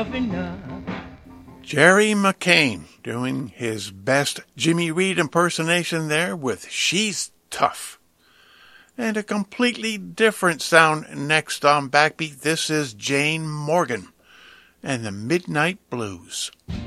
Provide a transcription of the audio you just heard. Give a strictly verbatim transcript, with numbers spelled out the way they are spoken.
tough enough. Jerry McCain doing his best Jimmy Reed impersonation there with She's Tough. And a completely different sound next on Backbeat. This is Jane Morgan and the Midnight Blues.